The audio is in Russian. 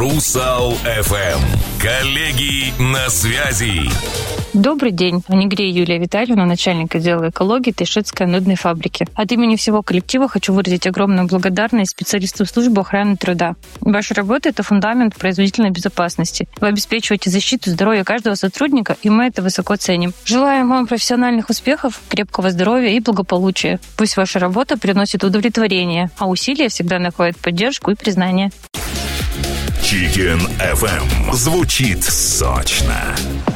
Русал ФМ. Коллеги на связи. Добрый день. В Негре Юлия Витальевна, начальник отдела экологии Тайшетской анодной фабрики. От имени всего коллектива хочу выразить огромную благодарность специалистам службы охраны труда. Ваша работа – это фундамент производительной безопасности. Вы обеспечиваете защиту здоровья каждого сотрудника, и мы это высоко ценим. Желаем вам профессиональных успехов, крепкого здоровья и благополучия. Пусть ваша работа приносит удовлетворение, а усилия всегда находят поддержку и признание. Chicken FM звучит сочно.